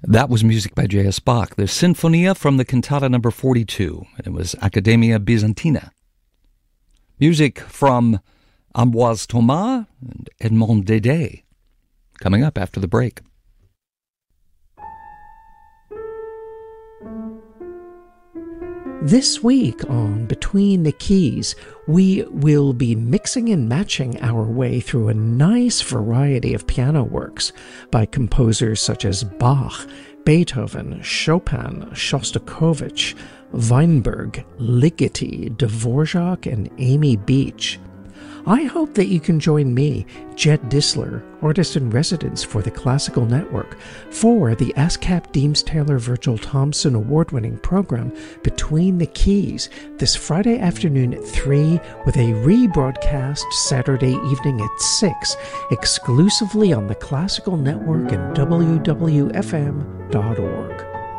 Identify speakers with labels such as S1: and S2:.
S1: That was music by J.S. Bach, the Sinfonia from the Cantata number 42. It was Accademia Bizantina. Music from Ambroise Thomas and Edmond Dede. Coming up after the break.
S2: This week on Between the Keys, we will be mixing and matching our way through a nice variety of piano works by composers such as Bach, Beethoven, Chopin, Shostakovich, Weinberg, Ligeti, Dvorak, and Amy Beach. I hope that you can join me, Jed Disler, Artist-in-Residence for the Classical Network, for the ASCAP Deems Taylor Virgil Thompson award-winning program Between the Keys this Friday afternoon at 3 with a rebroadcast Saturday evening at 6, exclusively on the Classical Network and WWFM.org.